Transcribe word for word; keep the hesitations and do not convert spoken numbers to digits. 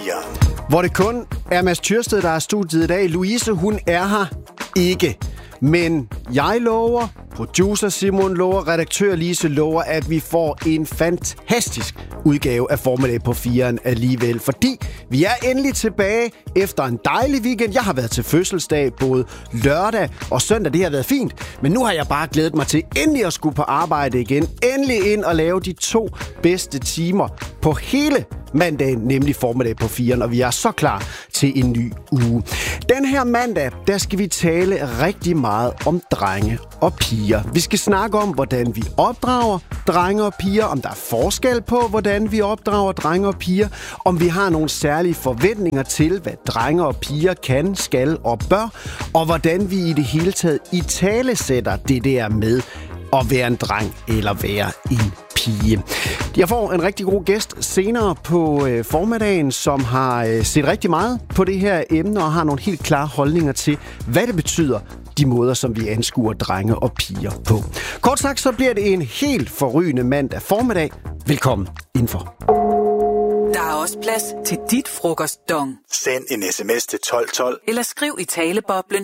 fire. Hvor det kun er Mads Tyrsted, der er studiet i dag. Louise, hun er her ikke. Men jeg lover, producer Simon lover, redaktør Lise lover, at vi får en fantastisk udgave af Formiddag på firen alligevel. Fordi vi er endelig tilbage efter en dejlig weekend. Jeg har været til fødselsdag både lørdag og søndag. Det har været fint. Men nu har jeg bare glædet mig til endelig at skulle på arbejde igen. Endelig ind og lave de to bedste timer på hele mandagen, nemlig Formiddag på firen, og vi er så klar til en ny uge. Den her mandag, der skal vi tale rigtig meget om drenge og piger. Vi skal snakke om, hvordan vi opdrager drenge og piger, om der er forskel på, hvordan vi opdrager drenge og piger, om vi har nogle særlige forventninger til, hvad drenge og piger kan, skal og bør, og hvordan vi i det hele taget italesætter det der med at være en dreng eller være en pige. Jeg får en rigtig god gæst senere på øh, formiddagen, som har øh, set rigtig meget på det her emne og har nogle helt klare holdninger til, hvad det betyder, de måder, som vi anskuer drenge og piger på. Kort sagt, så bliver det en helt forrygende mandag formiddag. Velkommen indenfor. Der er også plads til dit frokostdong. Send en sms til tolv tolv. Eller skriv i taleboblen